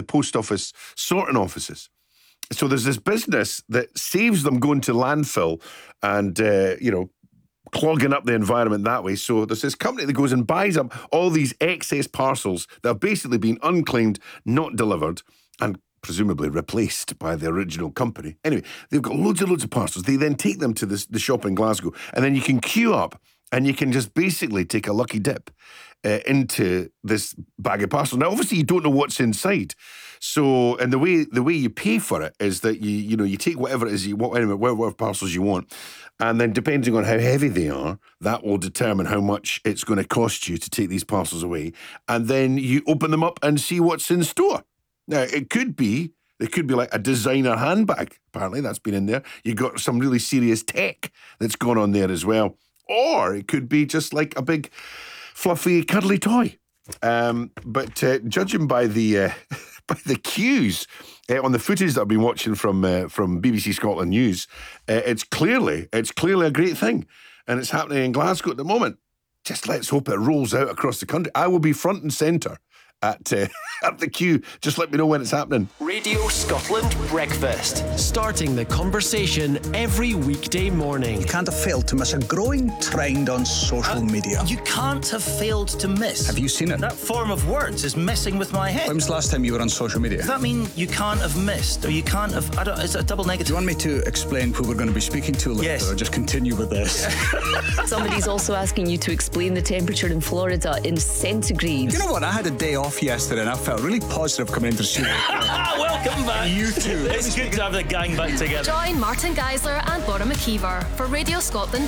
post office sorting offices. So there's this business that saves them going to landfill and, clogging up the environment that way. So there's this company that goes and buys up all these excess parcels that have basically been unclaimed, not delivered, and presumably replaced by the original company. Anyway, they've got loads and loads of parcels. They then take them to the shop in Glasgow, and then you can queue up and you can just basically take a lucky dip into this bag of parcels. Now, obviously, you don't know what's inside. So, and the way you pay for it is that you take whatever it is whatever parcels you want, and then depending on how heavy they are, that will determine how much it's going to cost you to take these parcels away, and then you open them up and see what's in store. Now, it could be like a designer handbag. Apparently, that's been in there. You got some really serious tech that's gone on there as well, or it could be just like a big, fluffy, cuddly toy. But judging by the by the queues on the footage that I've been watching from BBC Scotland News, it's clearly a great thing, and it's happening in Glasgow at the moment. Just let's hope it rolls out across the country. I will be front and centre at the queue. Just let me know when it's happening. Radio Scotland Breakfast. Starting the conversation every weekday morning. You can't have failed to miss a growing trend on social media. You can't have failed to miss. Have you seen it? That form of words is messing with my head. When was the last time you were on social media? Does that mean you can't have missed, or you can't have... is it a double negative? Do you want me to explain who we're going to be speaking to later, yes, or just continue with this? Somebody's also asking you to explain the temperature in Florida in centigrade. You know what? I had a day off yesterday and I felt really positive coming into the studio. Welcome back. You too. It's good to have the gang back together. Join Martin Geisler and Bora McKeever for Radio Scotland